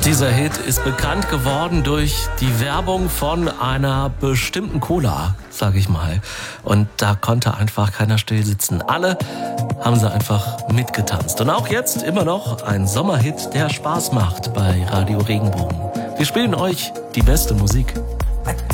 Dieser Hit ist bekannt geworden durch die Werbung von einer bestimmten Cola, sage ich mal. Und da konnte einfach keiner still sitzen. Alle haben sie einfach mitgetanzt. Und auch jetzt immer noch ein Sommerhit, der Spaß macht bei Radio Regenbogen. Wir spielen euch die beste Musik.